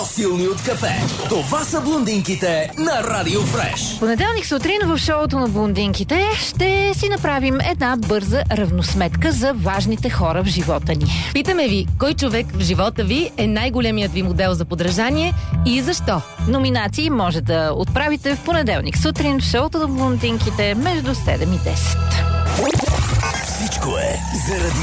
по-силни от кафе. Това са блондинките на Радио Фреш. Понеделник сутрин в шоуто на блондинките ще си направим една бърза равносметка за важните хора в живота ни. Питаме ви, кой човек в живота ви е най-големият ви модел за подражание и защо? Номинации може да отправите в понеделник сутрин в шоуто на блондинките между 7 и 10. Всичко е заради